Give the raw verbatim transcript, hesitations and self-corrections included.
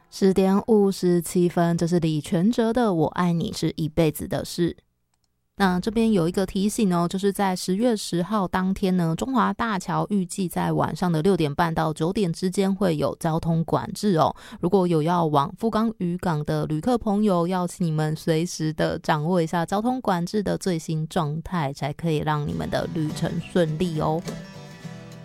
十点五十七分，这是李全哲的《我爱你是一辈子的事》。那这边有一个提醒哦，就是在十月十号当天呢，中华大桥预计在晚上的六点半到九点之间会有交通管制哦。如果有要往富冈渔港的旅客朋友，要请你们随时的掌握一下交通管制的最新状态，才可以让你们的旅程顺利哦。